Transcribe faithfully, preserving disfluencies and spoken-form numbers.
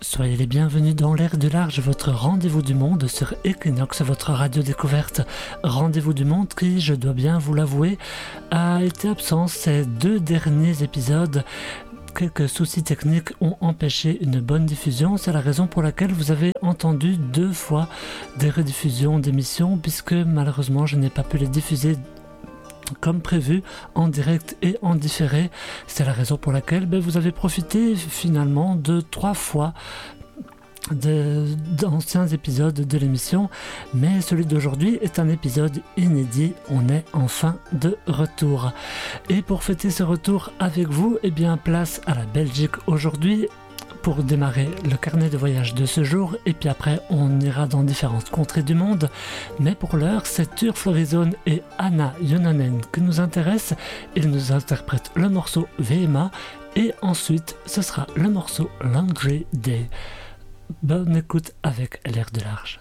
Soyez les bienvenus dans l'air du large, votre rendez-vous du monde sur Equinox, votre radio découverte. Rendez-vous du monde qui, je dois bien vous l'avouer, a été absent ces deux derniers épisodes. Quelques soucis techniques ont empêché une bonne diffusion. C'est la raison pour laquelle vous avez entendu deux fois des rediffusions d'émissions, puisque malheureusement je n'ai pas pu les diffuser comme prévu, en direct et en différé. C'est la raison pour laquelle ben, vous avez profité finalement de trois fois de, d'anciens épisodes de l'émission, mais celui d'aujourd'hui est un épisode inédit. On est enfin de retour. Et pour fêter ce retour avec vous, eh bien place à la Belgique aujourd'hui, pour démarrer le carnet de voyage de ce jour, et puis après on ira dans différentes contrées du monde. Mais pour l'heure, c'est Ur Florizone et Anna Jonanen qui nous intéressent. Ils nous interprètent le morceau V M A et ensuite ce sera le morceau Laundry Day. Bonne écoute avec l'air de large.